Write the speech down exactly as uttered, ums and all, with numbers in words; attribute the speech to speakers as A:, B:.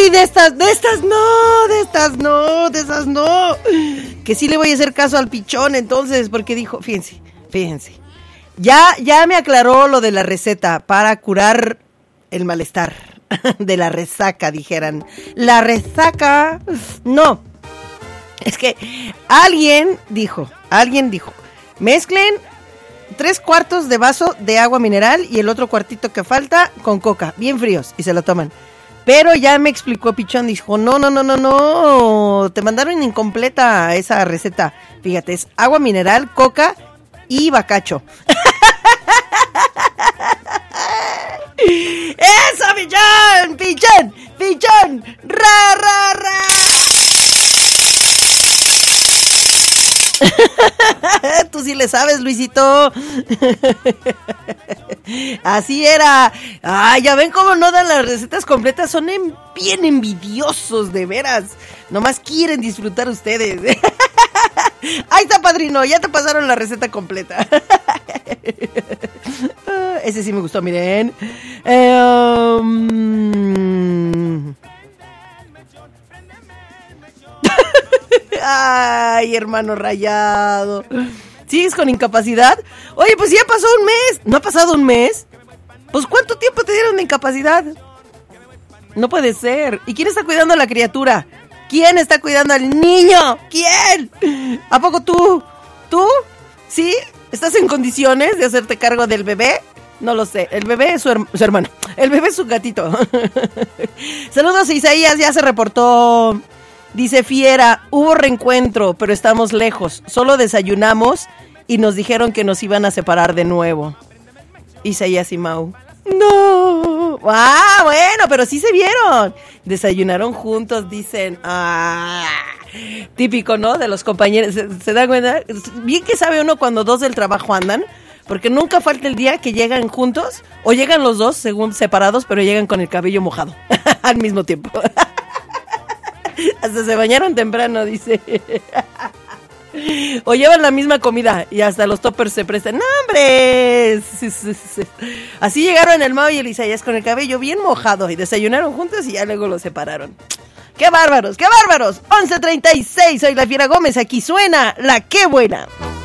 A: Ay, de estas, de estas no, de estas no, de esas no. Que sí le voy a hacer caso al pichón entonces, porque dijo, fíjense, fíjense. Ya, ya me aclaró lo de la receta para curar el malestar de la resaca, dijeran. La resaca, no. Es que alguien dijo, alguien dijo, mezclen tres cuartos de vaso de agua mineral y el otro cuartito que falta con coca, bien fríos, y se lo toman. Pero ya me explicó Pichón, dijo, no, no, no, no, no, te mandaron incompleta esa receta. Fíjate, es agua mineral, coca y bacacho. ¡Eso, Pichón! ¡Pichón! ¡Pichón! ¡Ra, ra, ra! Tú sí le sabes, Luisito. Así era. Ay, ya ven cómo no dan las recetas completas. Son en, bien envidiosos, de veras. Nomás quieren disfrutar ustedes. Ahí está, padrino, ya te pasaron la receta completa. Ese sí me gustó, miren. Eh, um... Ay, hermano rayado. ¿Sigues con incapacidad? Oye, pues ya pasó un mes. ¿No ha pasado un mes? Pues ¿cuánto tiempo te dieron de incapacidad? No puede ser. ¿Y quién está cuidando a la criatura? ¿Quién está cuidando al niño? ¿Quién? ¿A poco tú? ¿Tú? ¿Sí? ¿Estás en condiciones de hacerte cargo del bebé? No lo sé. El bebé es su, her- su hermano. El bebé es su gatito. Saludos, Isaías. Ya se reportó. Dice Fiera, hubo reencuentro, pero estamos lejos. Solo desayunamos y nos dijeron que nos iban a separar de nuevo. Isaías y Mau. No. Ah, bueno, pero sí se vieron. Desayunaron juntos, dicen. Ah, típico, ¿no? De los compañeros. ¿Se, se dan cuenta? Bien que sabe uno cuando dos del trabajo andan. Porque nunca falta el día que llegan juntos. O llegan los dos, según separados, pero llegan con el cabello mojado. Al mismo tiempo. Hasta se bañaron temprano, dice. O llevan la misma comida y hasta los toppers se prestan. ¡No, hombre! Sí, sí, sí. Así llegaron el Mau y el Isaías con el cabello bien mojado y desayunaron juntos y ya luego los separaron. ¡Qué bárbaros, qué bárbaros! once treinta y seis, soy la Fiera Gómez, aquí suena La Qué Buena.